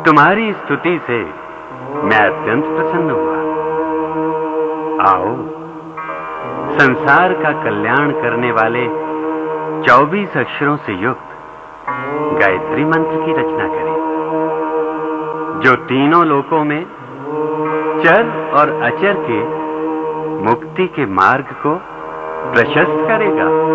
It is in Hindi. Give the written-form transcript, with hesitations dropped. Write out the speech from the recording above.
तुम्हारी स्तुति से मैं अत्यंत प्रसन्न हुआ। आओ, संसार का कल्याण करने वाले 24 अक्षरों से युक्त गायत्री मंत्र की रचना करें, जो तीनों लोकों में चर और अचर के मुक्ति के मार्ग को प्रशस्त करेगा।